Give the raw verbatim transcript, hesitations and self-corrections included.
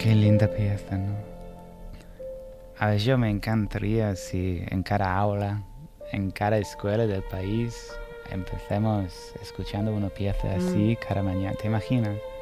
Qué linda pieza, ¿no? A ver, yo me encantaría si en cada aula, en cada escuela del país, empecemos escuchando una pieza Mm. así cada mañana. ¿Te imaginas?